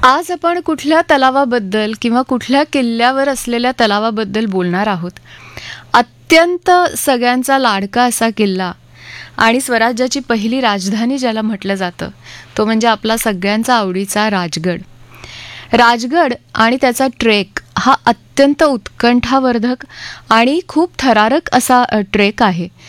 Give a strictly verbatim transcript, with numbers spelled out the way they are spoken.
आज आपण कुठल्या तलावाबद्दल किंवा कुठल्या किल्ल्यावर असलेल्या तलावाबद्दल बोलणार आहोत. अत्यंत सगळ्यांचा लाडका असा किल्ला आणि स्वराज्याची पहिली राजधानी ज्याला म्हटलं जातं तो म्हणजे आपला सगळ्यांचा आवडीचा राजगड. राजगड आणि त्याचा ट्रेक हा अत्यंत उत्कंठावर्धक आणि खूप थरारक असा ट्रेक आहे.